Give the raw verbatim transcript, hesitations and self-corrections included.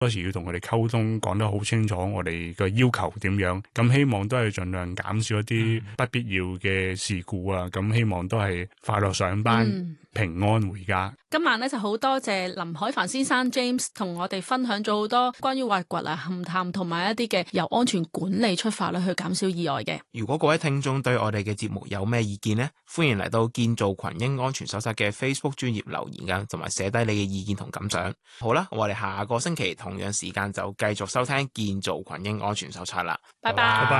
多時要同佢哋溝通，講得好清楚我哋嘅要求點樣，咁希望都係盡量減少一啲不必要嘅事故啊，咁希望都係快樂上班， 嗯平安回家。 今晚咧就好多謝林海帆先生 James 同我哋分享咗好多關於挖掘啊、勘探同埋一啲嘅由安全管理出發咧去減少意外嘅。 如果各位聽眾對我哋嘅節目有咩意見呢？歡迎嚟到建造群英安全手冊嘅 Facebook 專頁留言噶，同埋寫低你嘅意見同感想。好啦，我哋下個星期同樣時間就繼續收聽建造群英安全手冊啦。 拜拜。